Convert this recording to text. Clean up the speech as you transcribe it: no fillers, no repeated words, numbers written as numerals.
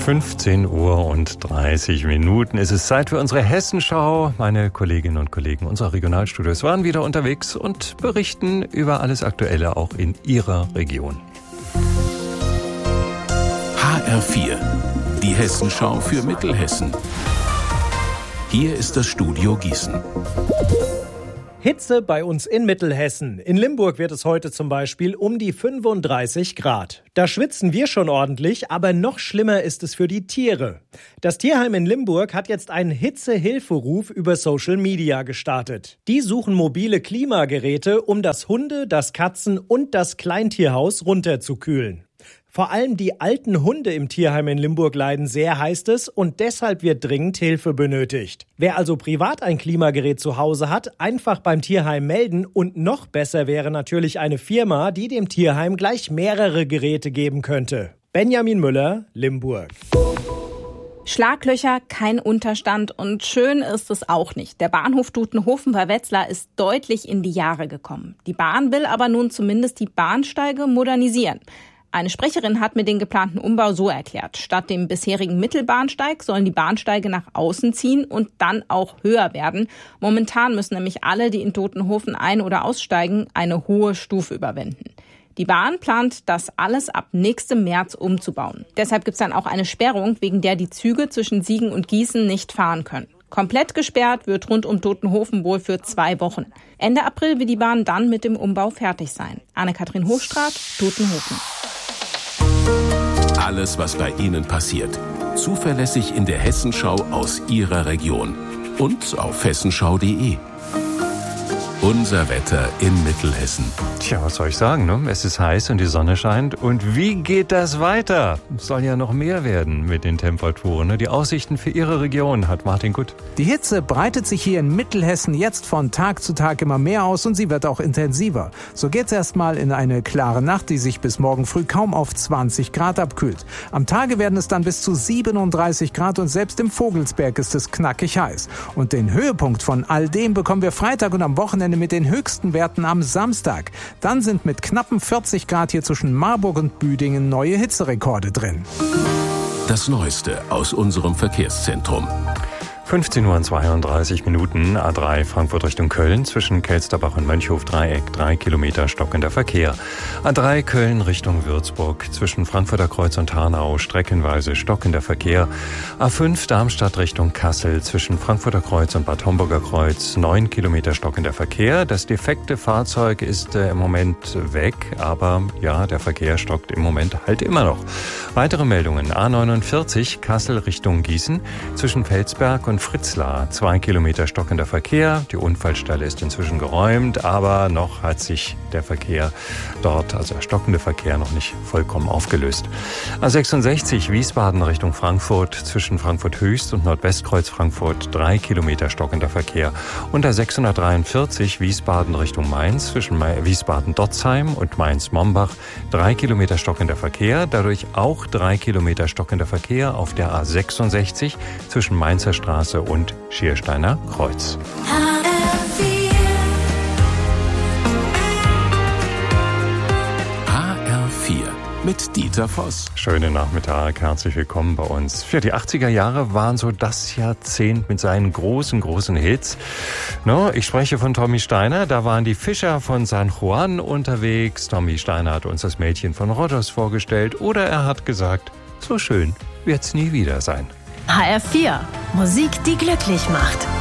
15:30 ist es Zeit für unsere Hessenschau. Meine Kolleginnen und Kollegen unserer Regionalstudios waren wieder unterwegs und berichten über alles Aktuelle auch in ihrer Region. HR4, die Hessenschau für Mittelhessen. Hier ist das Studio Gießen. Hitze bei uns in Mittelhessen. In Limburg wird es heute zum Beispiel um die 35 Grad. Da schwitzen wir schon ordentlich, aber noch schlimmer ist es für die Tiere. Das Tierheim in Limburg hat jetzt einen Hitzehilferuf über Social Media gestartet. Die suchen mobile Klimageräte, um das Hunde-, das Katzen- und das Kleintierhaus runterzukühlen. Vor allem die alten Hunde im Tierheim in Limburg leiden sehr, heißt es, und deshalb wird dringend Hilfe benötigt. Wer also privat ein Klimagerät zu Hause hat, einfach beim Tierheim melden, und noch besser wäre natürlich eine Firma, die dem Tierheim gleich mehrere Geräte geben könnte. Benjamin Müller, Limburg. Schlaglöcher, kein Unterstand und schön ist es auch nicht. Der Bahnhof Dutenhofen bei Wetzlar ist deutlich in die Jahre gekommen. Die Bahn will aber nun zumindest die Bahnsteige modernisieren. Eine Sprecherin hat mir den geplanten Umbau so erklärt: Statt dem bisherigen Mittelbahnsteig sollen die Bahnsteige nach außen ziehen und dann auch höher werden. Momentan müssen nämlich alle, die in Dutenhofen ein- oder aussteigen, eine hohe Stufe überwinden. Die Bahn plant, das alles ab nächstem März umzubauen. Deshalb gibt es dann auch eine Sperrung, wegen der die Züge zwischen Siegen und Gießen nicht fahren können. Komplett gesperrt wird rund um Dutenhofen wohl für 2 Wochen. Ende April will die Bahn dann mit dem Umbau fertig sein. Anne-Kathrin Hochstraat, Dutenhofen. Alles, was bei Ihnen passiert. Zuverlässig in der Hessenschau aus Ihrer Region. Und auf hessenschau.de. Unser Wetter in Mittelhessen. Tja, was soll ich sagen, ne? Es ist heiß und die Sonne scheint. Und wie geht das weiter? Es soll ja noch mehr werden mit den Temperaturen, ne? Die Aussichten für Ihre Region hat Martin Gutt. Die Hitze breitet sich hier in Mittelhessen jetzt von Tag zu Tag immer mehr aus und sie wird auch intensiver. So geht's erstmal in eine klare Nacht, die sich bis morgen früh kaum auf 20 Grad abkühlt. Am Tage werden es dann bis zu 37 Grad und selbst im Vogelsberg ist es knackig heiß. Und den Höhepunkt von all dem bekommen wir Freitag und am Wochenende mit den höchsten Werten am Samstag. Dann sind mit knappen 40 Grad hier zwischen Marburg und Büdingen neue Hitzerekorde drin. Das Neueste aus unserem Verkehrszentrum. 15:32 A3 Frankfurt Richtung Köln, zwischen Kelsterbach und Mönchhof-Dreieck, 3 Kilometer stockender Verkehr. A3 Köln Richtung Würzburg, zwischen Frankfurter Kreuz und Hanau, streckenweise stockender Verkehr. A5 Darmstadt Richtung Kassel, zwischen Frankfurter Kreuz und Bad Homburger Kreuz, 9 Kilometer stockender Verkehr. Das defekte Fahrzeug ist im Moment weg, aber ja, der Verkehr stockt im Moment halt immer noch. Weitere Meldungen: A49 Kassel Richtung Gießen, zwischen Felsberg und Fritzlar, 2 Kilometer stockender Verkehr. Die Unfallstelle ist inzwischen geräumt, aber noch hat sich der Verkehr dort, also der stockende Verkehr, noch nicht vollkommen aufgelöst. A66 Wiesbaden Richtung Frankfurt, zwischen Frankfurt Höchst und Nordwestkreuz Frankfurt, 3 Kilometer stockender Verkehr. Und A643 Wiesbaden Richtung Mainz, zwischen Wiesbaden-Dotzheim und Mainz-Mombach, 3 Kilometer stockender Verkehr. Dadurch auch 3 Kilometer stockender Verkehr auf der A66 zwischen Mainzer Straße und Schiersteiner Kreuz. HR4 mit Dieter Voss. Schönen Nachmittag, herzlich willkommen bei uns. Für die 80er Jahre waren so das Jahrzehnt mit seinen großen Hits. No, ich spreche von Tommy Steiner, da waren die Fischer von San Juan unterwegs. Tommy Steiner hat uns das Mädchen von Rhodos vorgestellt, oder er hat gesagt, so schön wird's nie wieder sein. HR4, Musik, die glücklich macht.